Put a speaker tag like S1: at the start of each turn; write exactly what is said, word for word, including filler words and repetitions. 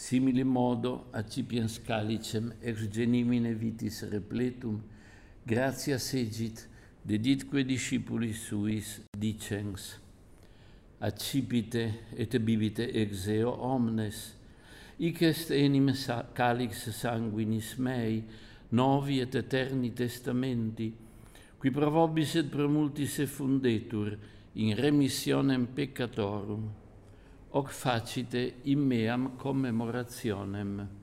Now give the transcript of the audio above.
S1: simili modo accipiens calicem ex genimine vitis repletum, gratias egit, deditque discipulis suis, dicens, accipite et bibite ex eo omnes, hic est enim calix sanguinis mei, novi et eterni testamenti, qui pro vobis et pro multis effundetur in remissionem peccatorum, hoc facite in meam commemorationem.